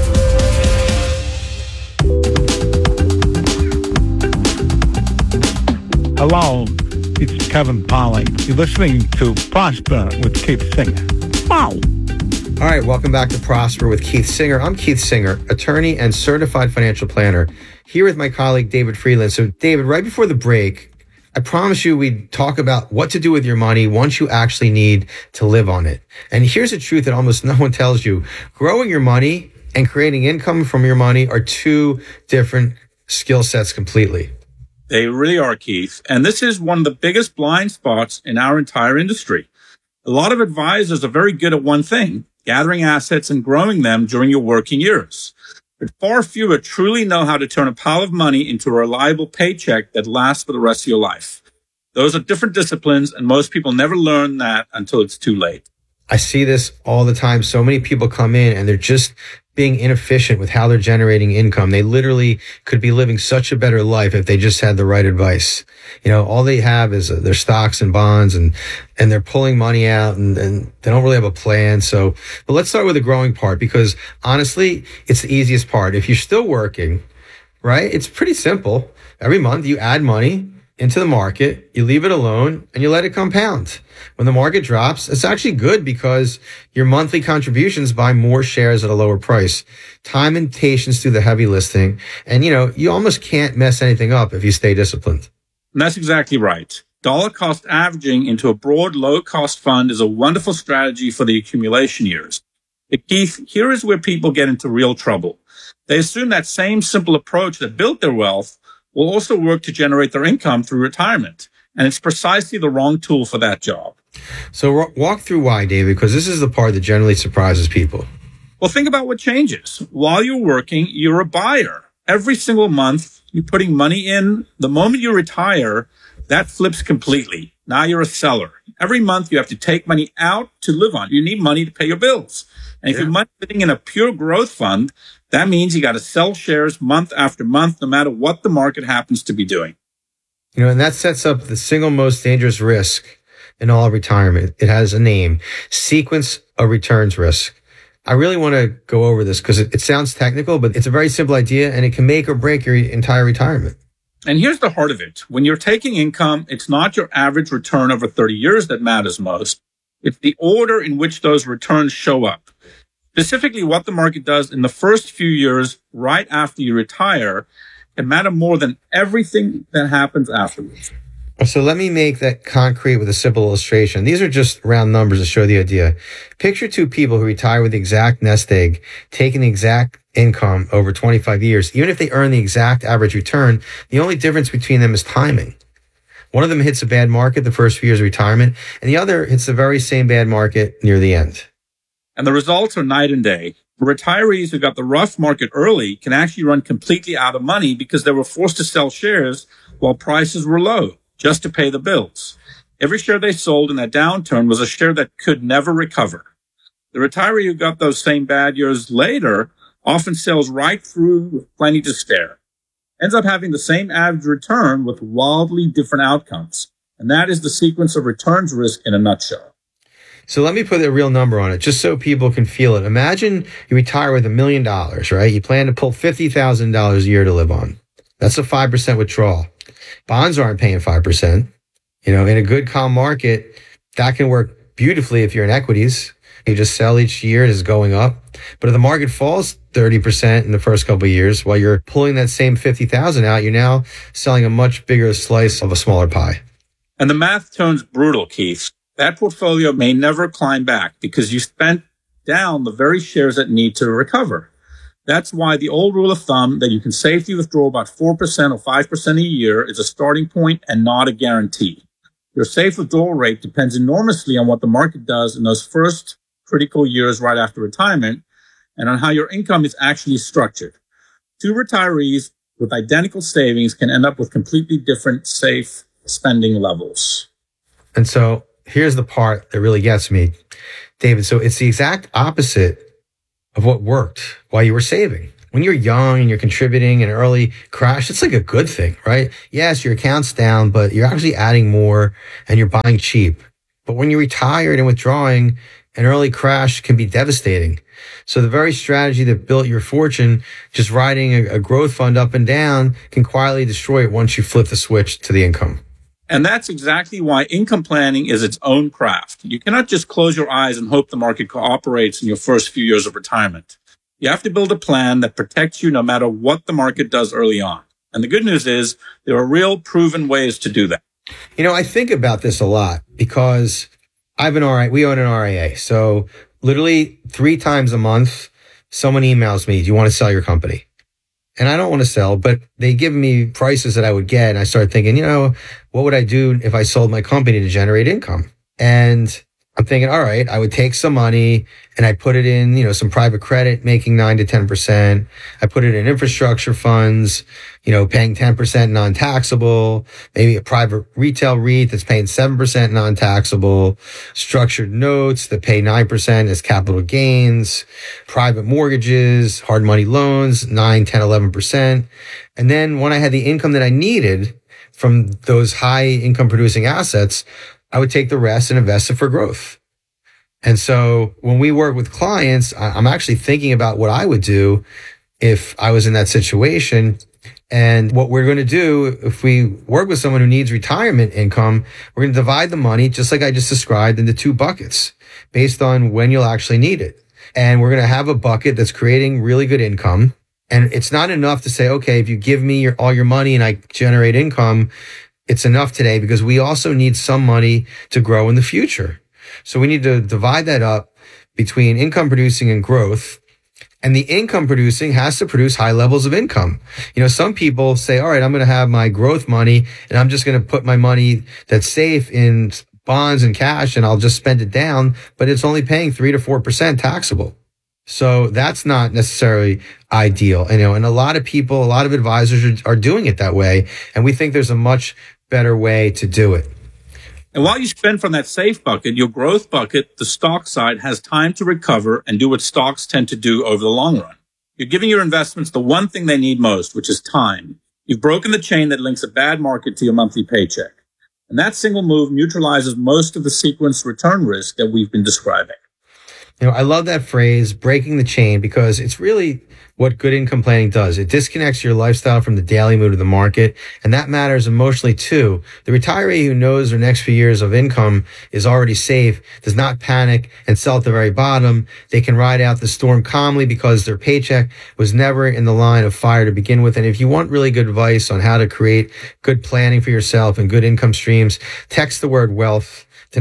Hello, it's Kevin Polly. You're listening to Prosper with Keith Singer. Wow. All right, welcome back to Prosper with Keith Singer. I'm Keith Singer, attorney and certified financial planner, here with my colleague David Freeland. So, David, right before the break, I promise you we'd talk about what to do with your money once you actually need to live on it. And here's a truth that almost no one tells you. Growing your money and creating income from your money are two different skill sets completely. They really are, Keith. And this is one of the biggest blind spots in our entire industry. A lot of advisors are very good at one thing, gathering assets and growing them during your working years. But far fewer truly know how to turn a pile of money into a reliable paycheck that lasts for the rest of your life. Those are different disciplines, and most people never learn that until it's too late. I see this all the time. So many people come in and they're just being inefficient with how they're generating income. They literally could be living such a better life if they just had the right advice. You know, all they have is their stocks and bonds, and they're pulling money out, and they don't really have a plan. So, but let's start with the growing part, because honestly, it's the easiest part. If you're still working, right, it's pretty simple. Every month you add money into the market, you leave it alone, and you let it compound. When the market drops, it's actually good because your monthly contributions buy more shares at a lower price. Time and patience do the heavy lifting. And, you almost can't mess anything up if you stay disciplined. And that's exactly right. Dollar cost averaging into a broad, low-cost fund is a wonderful strategy for the accumulation years. But Keith, here is where people get into real trouble. They assume that same simple approach that built their wealth will also work to generate their income through retirement. And it's precisely the wrong tool for that job. So walk through why, David, because this is the part that generally surprises people. Well, think about what changes. While you're working, you're a buyer. Every single month, you're putting money in. The moment you retire, that flips completely. Now you're a seller. Every month, you have to take money out to live on. You need money to pay your bills. And if your money's sitting in a pure growth fund, that means you got to sell shares month after month, no matter what the market happens to be doing. And that sets up the single most dangerous risk in all retirement. It has a name, sequence of returns risk. I really want to go over this because it sounds technical, but it's a very simple idea, and it can make or break your entire retirement. And here's the heart of it. When you're taking income, it's not your average return over 30 years that matters most. It's the order in which those returns show up. Specifically, what the market does in the first few years right after you retire can matter more than everything that happens afterwards. So let me make that concrete with a simple illustration. These are just round numbers to show the idea. Picture two people who retire with the exact nest egg, taking the exact income over 25 years. Even if they earn the exact average return, the only difference between them is timing. One of them hits a bad market the first few years of retirement, and the other hits the very same bad market near the end. And the results are night and day. Retirees who got the rough market early can actually run completely out of money because they were forced to sell shares while prices were low just to pay the bills. Every share they sold in that downturn was a share that could never recover. The retiree who got those same bad years later often sells right through with plenty to spare. Ends up having the same average return with wildly different outcomes. And that is the sequence of returns risk in a nutshell. So let me put a real number on it, just so people can feel it. Imagine you retire with $1 million, right? You plan to pull $50,000 a year to live on. That's a 5% withdrawal. Bonds aren't paying 5%. In a good, calm market, that can work beautifully if you're in equities. You just sell each year, it is going up. But if the market falls 30% in the first couple of years, while you're pulling that same $50,000 out, you're now selling a much bigger slice of a smaller pie. And the math turns brutal, Keith. That portfolio may never climb back because you spent down the very shares that need to recover. That's why the old rule of thumb that you can safely withdraw about 4% or 5% a year is a starting point and not a guarantee. Your safe withdrawal rate depends enormously on what the market does in those first critical years right after retirement and on how your income is actually structured. Two retirees with identical savings can end up with completely different safe spending levels. And so here's the part that really gets me, David. So it's the exact opposite of what worked while you were saving. When you're young and you're contributing in an early crash, it's like a good thing, right? Yes, your account's down, but you're actually adding more and you're buying cheap. But when you're retired and withdrawing, an early crash can be devastating. So the very strategy that built your fortune, just riding a growth fund up and down, can quietly destroy it once you flip the switch to the income. And that's exactly why income planning is its own craft. You cannot just close your eyes and hope the market cooperates in your first few years of retirement. You have to build a plan that protects you no matter what the market does early on. And the good news is there are real proven ways to do that. You know, I think about this a lot because we own an RIA. So literally 3 times a month, someone emails me, do you want to sell your company? And I don't want to sell, but they give me prices that I would get. And I started thinking, what would I do if I sold my company to generate income? And I'm thinking, all right, I would take some money and I put it in, some private credit making 9 to 10%. I put it in infrastructure funds, paying 10% non-taxable, maybe a private retail REIT that's paying 7% non-taxable, structured notes that pay 9% as capital gains, private mortgages, hard money loans, 9, 10, 11%. And then when I had the income that I needed from those high income producing assets, I would take the rest and invest it for growth. And so when we work with clients, I'm actually thinking about what I would do if I was in that situation. And what we're going to do if we work with someone who needs retirement income, we're going to divide the money, just like I just described, into 2 buckets based on when you'll actually need it. And we're going to have a bucket that's creating really good income. And it's not enough to say, okay, if you give me all your money and I generate income, it's enough today, because we also need some money to grow in the future. So we need to divide that up between income producing and growth. And the income producing has to produce high levels of income. Some people say, all right, I'm going to have my growth money and I'm just going to put my money that's safe in bonds and cash and I'll just spend it down, but it's only paying 3 to 4% taxable. So that's not necessarily ideal. And a lot of people, a lot of advisors are doing it that way. And we think there's a much better way to do it. And while you spend from that safe bucket, your growth bucket, the stock side, has time to recover and do what stocks tend to do over the long run. You're giving your investments the one thing they need most, which is time. You've broken the chain that links a bad market to your monthly paycheck. And that single move neutralizes most of the sequence return risk that we've been describing. I love that phrase, breaking the chain, because it's really what good income planning does. It disconnects your lifestyle from the daily mood of the market, and that matters emotionally too. The retiree who knows their next few years of income is already safe, does not panic and sell at the very bottom. They can ride out the storm calmly because their paycheck was never in the line of fire to begin with. And if you want really good advice on how to create good planning for yourself and good income streams, text the word wealth to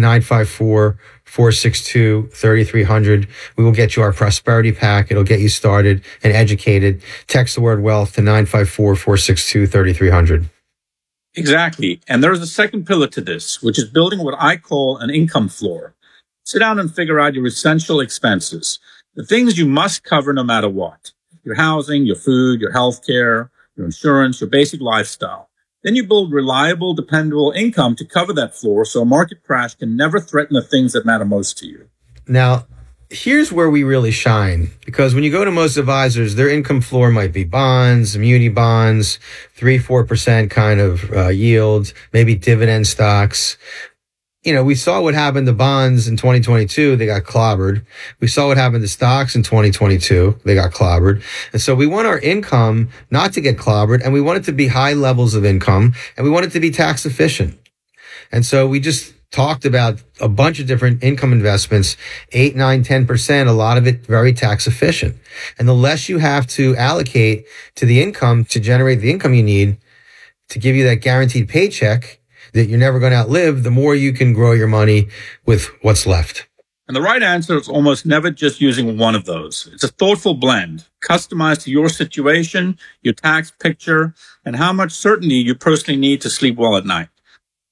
954-462-3300. We will get you our prosperity pack. It'll get you started and educated. Text the word wealth to 954-462-3300. Exactly. And there's a second pillar to this, which is building what I call an income floor. Sit down and figure out your essential expenses, the things you must cover no matter what. Your housing, your food, your health care, your insurance, your basic lifestyle. Then you build reliable, dependable income to cover that floor so a market crash can never threaten the things that matter most to you. Now, here's where we really shine, because when you go to most advisors, their income floor might be bonds, muni bonds, 3-4% kind of yield, maybe dividend stocks. We saw what happened to bonds in 2022. They got clobbered. We saw what happened to stocks in 2022. They got clobbered. And so we want our income not to get clobbered, and we want it to be high levels of income, and we want it to be tax efficient. And so we just talked about a bunch of different income investments, 8, 9, 10%, a lot of it very tax efficient. And the less you have to allocate to the income to generate the income you need to give you that guaranteed paycheck that you're never going to outlive, the more you can grow your money with what's left. And the right answer is almost never just using one of those. It's a thoughtful blend, customized to your situation, your tax picture, and how much certainty you personally need to sleep well at night.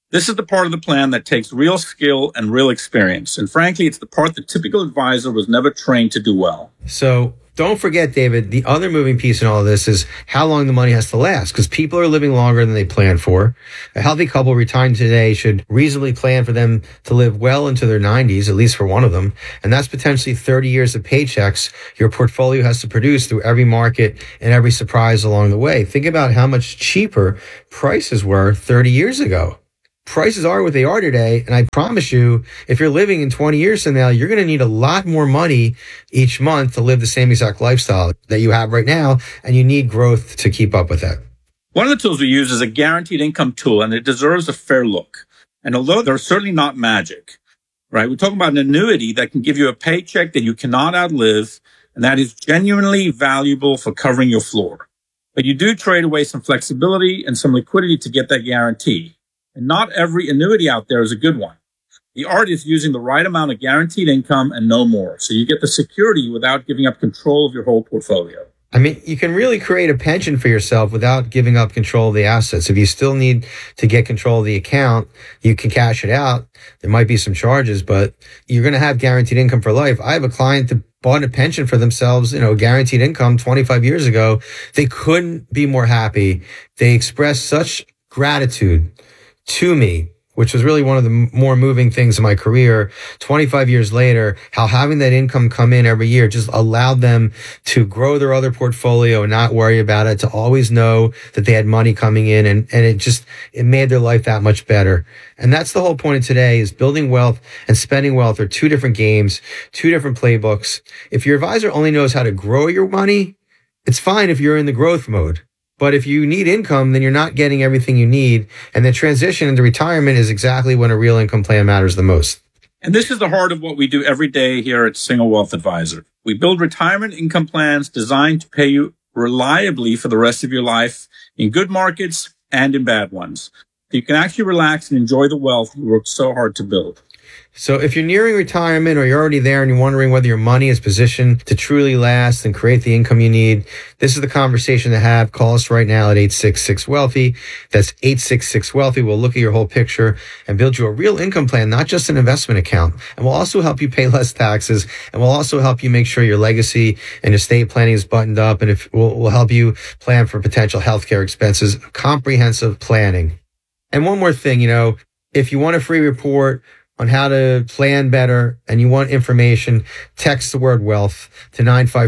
This is the part of the plan that takes real skill and real experience. And frankly, it's the part the typical advisor was never trained to do well. So don't forget, David, the other moving piece in all of this is how long the money has to last, because people are living longer than they planned for. A healthy couple retiring today should reasonably plan for them to live well into their 90s, at least for one of them. And that's potentially 30 years of paychecks your portfolio has to produce through every market and every surprise along the way. Think about how much cheaper prices were 30 years ago. Prices are what they are today, and I promise you, if you're living in 20 years from now, you're going to need a lot more money each month to live the same exact lifestyle that you have right now, and you need growth to keep up with that. One of the tools we use is a guaranteed income tool, and it deserves a fair look. And although they're certainly not magic, right? We're talking about an annuity that can give you a paycheck that you cannot outlive, and that is genuinely valuable for covering your floor. But you do trade away some flexibility and some liquidity to get that guarantee. And not every annuity out there is a good one. The art is using the right amount of guaranteed income and no more. So you get the security without giving up control of your whole portfolio. I mean, you can really create a pension for yourself without giving up control of the assets. If you still need to get control of the account, you can cash it out. There might be some charges, but you're going to have guaranteed income for life. I have a client that bought a pension for themselves, guaranteed income 25 years ago. They couldn't be more happy. They expressed such gratitude to me, which was really one of the more moving things in my career. 25 years later, how having that income come in every year just allowed them to grow their other portfolio and not worry about it, to always know that they had money coming in. And it made their life that much better. And that's the whole point of today, is building wealth and spending wealth are two different games, two different playbooks. If your advisor only knows how to grow your money, it's fine if you're in the growth mode. But if you need income, then you're not getting everything you need. And the transition into retirement is exactly when a real income plan matters the most. And this is the heart of what we do every day here at Single Wealth Advisor. We build retirement income plans designed to pay you reliably for the rest of your life in good markets and in bad ones. You can actually relax and enjoy the wealth you worked so hard to build. So if you're nearing retirement or you're already there and you're wondering whether your money is positioned to truly last and create the income you need, this is the conversation to have. Call us right now at 866-WEALTHY. That's 866-WEALTHY. We'll look at your whole picture and build you a real income plan, not just an investment account. And we'll also help you pay less taxes. And we'll also help you make sure your legacy and estate planning is buttoned up. And we'll help you plan for potential healthcare expenses, comprehensive planning. And one more thing, if you want a free report on how to plan better and you want information, text the word wealth to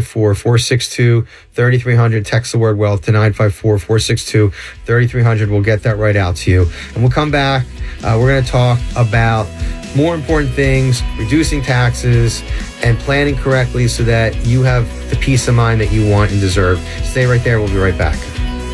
954-462-3300. Text the word wealth to 954-462-3300. We'll get that right out to you. And we'll come back. We're going to talk about more important things, reducing taxes, and planning correctly so that you have the peace of mind that you want and deserve. Stay right there. We'll be right back.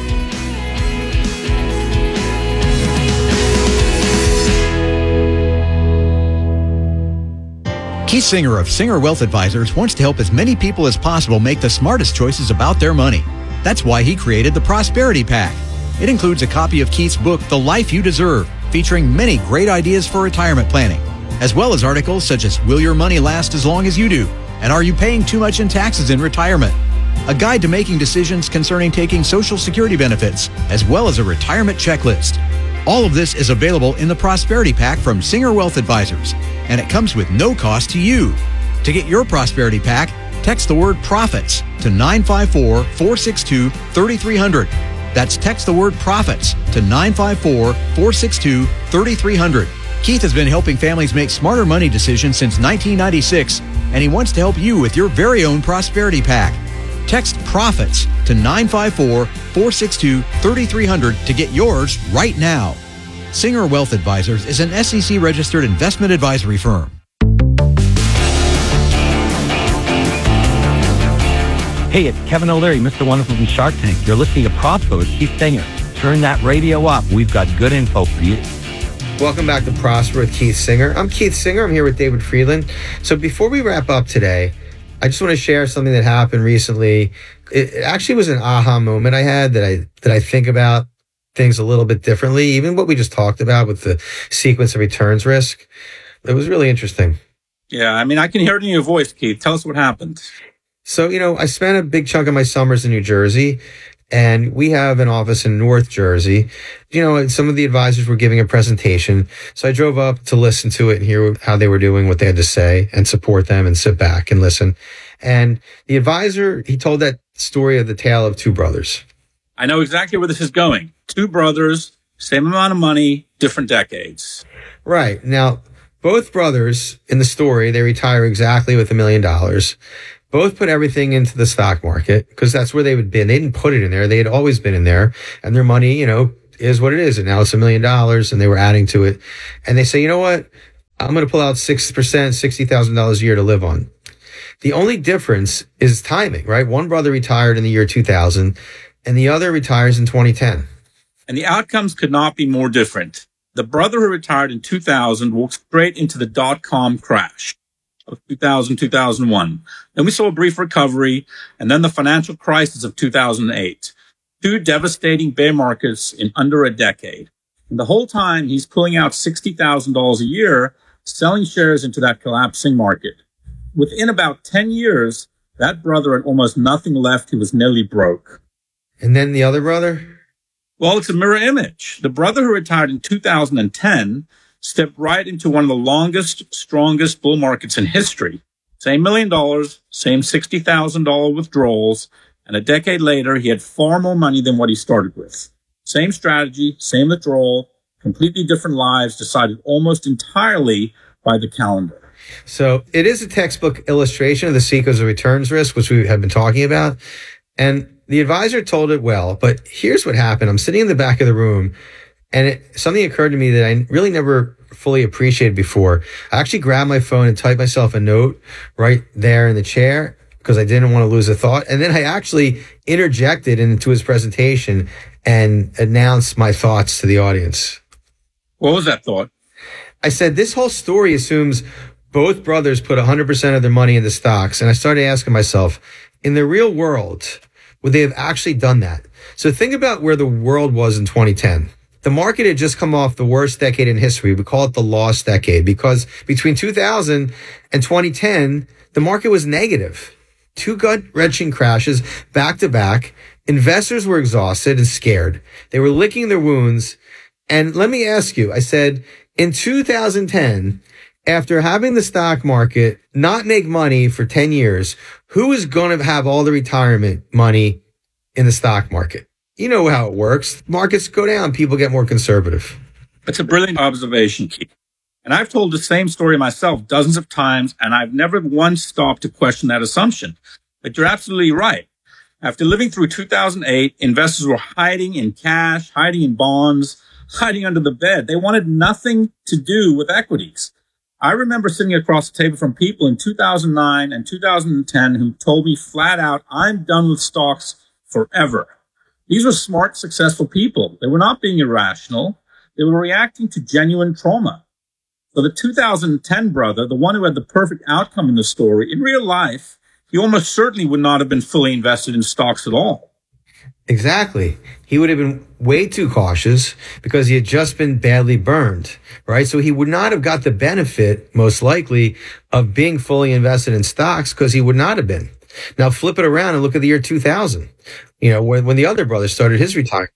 Keith Singer of Singer Wealth Advisors wants to help as many people as possible make the smartest choices about their money. That's why he created the Prosperity Pack. It includes a copy of Keith's book, The Life You Deserve, featuring many great ideas for retirement planning, as well as articles such as Will Your Money Last as Long as You Do? And Are You Paying Too Much in Taxes in Retirement? A guide to making decisions concerning taking Social Security benefits, as well as a retirement checklist. All of this is available in the Prosperity Pack from Singer Wealth Advisors, and it comes with no cost to you. To get your Prosperity Pack, text the word PROFITS to 954-462-3300. That's text the word PROFITS to 954-462-3300. Keith has been helping families make smarter money decisions since 1996, and he wants to help you with your very own Prosperity Pack. Text PROFITS to 954-462-3300 to get yours right now. Singer Wealth Advisors is an SEC-registered investment advisory firm. Hey, it's Kevin O'Leary, Mr. Wonderful from Shark Tank. You're listening to Prosper with Keith Singer. Turn that radio up. We've got good info for you. Welcome back to Prosper with Keith Singer. I'm Keith Singer. I'm here with David Friedland. So before we wrap up today, I just want to share something that happened recently. It actually was an aha moment I had that I think about things a little bit differently. Even what we just talked about with the sequence of returns risk. It was really interesting. Yeah, I mean, I can hear it in your voice, Keith. Tell us what happened. So, I spent a big chunk of my summers in New Jersey. And we have an office in North Jersey. You know, some of the advisors were giving a presentation. So I drove up to listen to it and hear how they were doing, what they had to say, and support them and sit back and listen. And the advisor, he told that story of the tale of two brothers. I know exactly where this is going. Two brothers, same amount of money, different decades. Right. Now, both brothers in the story, they retire exactly with $1 million. Both put everything into the stock market because that's where they would be. They didn't put it in there. They had always been in there, and their money, you know, is what it is. And now it's $1 million, and they were adding to it. And they say, you know what? I'm going to pull out 6%, $60,000 a year to live on. The only difference is timing, right? One brother retired in the year 2000, and the other retires in 2010. And the outcomes could not be more different. The brother who retired in 2000 walked straight into the dot-com crash of 2000, 2001. Then we saw a brief recovery, and then the financial crisis of 2008. Two devastating bear markets in under a decade. And the whole time, he's pulling out $60,000 a year, selling shares into that collapsing market. Within about 10 years, that brother had almost nothing left. He was nearly broke. And then the other brother? Well, it's a mirror image. The brother who retired in 2010 stepped right into one of the longest, strongest bull markets in history. Same $1 million, same $60,000 withdrawals, and a decade later, he had far more money than what he started with. Same strategy, same withdrawal, completely different lives, decided almost entirely by the calendar. So it is a textbook illustration of the sequence of returns risk, which we have been talking about. And the advisor told it well, but here's what happened. I'm sitting in the back of the room, and something occurred to me that I really never fully appreciated before. I actually grabbed my phone and typed myself a note right there in the chair because I didn't want to lose a thought. And then I actually interjected into his presentation and announced my thoughts to the audience. What was that thought? I said, this whole story assumes both brothers put 100% of their money into stocks. And I started asking myself, in the real world, would they have actually done that? So think about where the world was in 2010. The market had just come off the worst decade in history. We call it the lost decade because between 2000 and 2010, the market was negative. Two gut-wrenching crashes back to back. Investors were exhausted and scared. They were licking their wounds. And let me ask you, I said, in 2010, after having the stock market not make money for 10 years, who is going to have all the retirement money in the stock market? You know how it works. Markets go down. People get more conservative. It's a brilliant observation, Keith. And I've told the same story myself dozens of times, and I've never once stopped to question that assumption. But you're absolutely right. After living through 2008, investors were hiding in cash, hiding in bonds, hiding under the bed. They wanted nothing to do with equities. I remember sitting across the table from people in 2009 and 2010 who told me flat out, I'm done with stocks forever. These were smart, successful people. They were not being irrational. They were reacting to genuine trauma. So the 2010 brother, the one who had the perfect outcome in the story, in real life, he almost certainly would not have been fully invested in stocks at all. Exactly. He would have been way too cautious because he had just been badly burned, right? So he would not have got the benefit, most likely, of being fully invested in stocks because he would not have been. Now flip it around and look at the year 2000, you know, when the other brother started his retirement.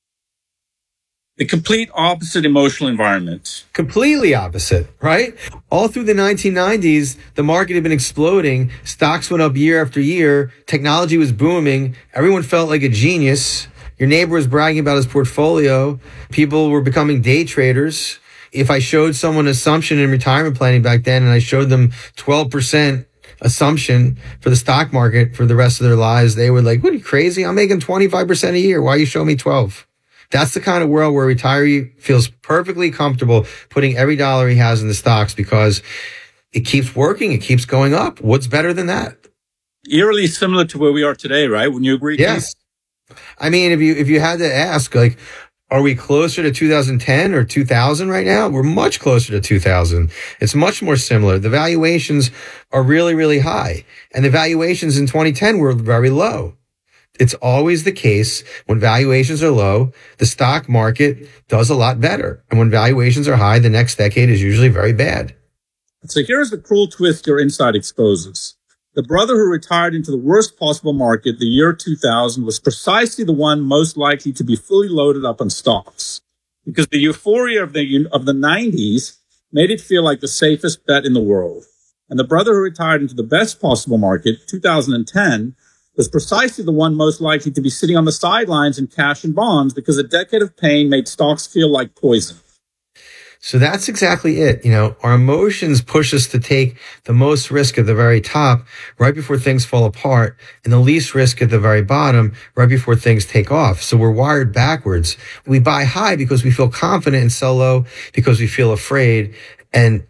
The complete opposite emotional environment. Completely opposite, right? All through the 1990s, the market had been exploding. Stocks went up year after year. Technology was booming. Everyone felt like a genius. Your neighbor was bragging about his portfolio. People were becoming day traders. If I showed someone assumption in retirement planning back then and I showed them 12% assumption for the stock market for the rest of their lives, they were like, what are you crazy? I'm making 25% a year. Why are you showing me 12? That's the kind of world where a retiree feels perfectly comfortable putting every dollar he has in the stocks because it keeps working. It keeps going up. What's better than that? Eerily similar to where we are today, right? Wouldn't you agree? Yes. I mean, if you had to ask, like, are we closer to 2010 or 2000 right now? We're much closer to 2000. It's much more similar. The valuations are really, really high. And the valuations in 2010 were very low. It's always the case when valuations are low, the stock market does a lot better. And when valuations are high, the next decade is usually very bad. So here's the cruel twist your insight exposes. The brother who retired into the worst possible market, the year 2000, was precisely the one most likely to be fully loaded up on stocks, because the euphoria of the 90s made it feel like the safest bet in the world. And the brother who retired into the best possible market, 2010, was precisely the one most likely to be sitting on the sidelines in cash and bonds, because a decade of pain made stocks feel like poison. So that's exactly it. Our emotions push us to take the most risk at the very top right before things fall apart, and the least risk at the very bottom right before things take off. So we're wired backwards. We buy high because we feel confident and sell low because we feel afraid. And